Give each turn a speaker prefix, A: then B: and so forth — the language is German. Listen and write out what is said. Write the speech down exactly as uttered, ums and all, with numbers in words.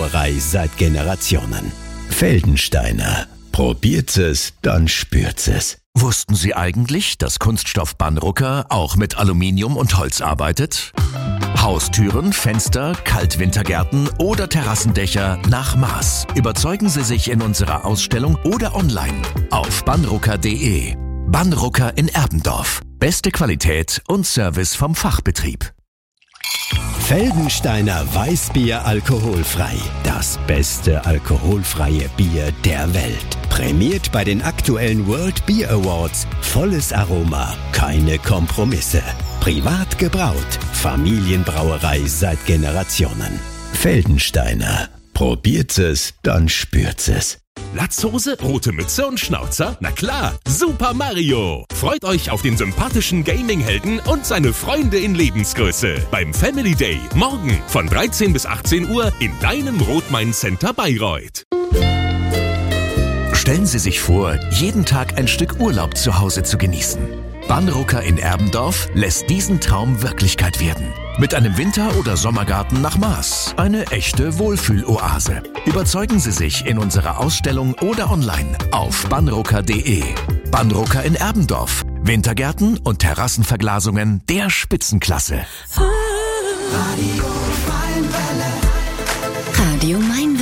A: Familienbrauerei seit Generationen. Feldensteiner. Probiert es, dann spürt es.
B: Wussten Sie eigentlich, dass Kunststoff Banrucker auch mit Aluminium und Holz arbeitet? Haustüren, Fenster, Kaltwintergärten oder Terrassendächer nach Maß. Überzeugen Sie sich in unserer Ausstellung oder online auf banrucker punkt de. Banrucker in Erbendorf. Beste Qualität und Service vom Fachbetrieb.
A: Feldensteiner Weißbier alkoholfrei. Das beste alkoholfreie Bier der Welt. Prämiert bei den aktuellen World Beer Awards. Volles Aroma, keine Kompromisse. Privat gebraut. Familienbrauerei seit Generationen. Feldensteiner. Probiert es, dann spürt es.
C: Latzhose, rote Mütze und Schnauzer? Na klar, Super Mario! Freut euch auf den sympathischen Gaming-Helden und seine Freunde in Lebensgröße beim Family Day morgen von dreizehn bis achtzehn Uhr in deinem Rot-Main-Center Bayreuth.
B: Stellen Sie sich vor, jeden Tag ein Stück Urlaub zu Hause zu genießen. Banrucker in Erbendorf lässt diesen Traum Wirklichkeit werden. Mit einem Winter- oder Sommergarten nach Maß. Eine echte Wohlfühloase. Überzeugen Sie sich in unserer Ausstellung oder online auf banrucker punkt de. Banrucker in Erbendorf. Wintergärten und Terrassenverglasungen der Spitzenklasse.
D: Radio Mainwelle. Radio Mainwelle.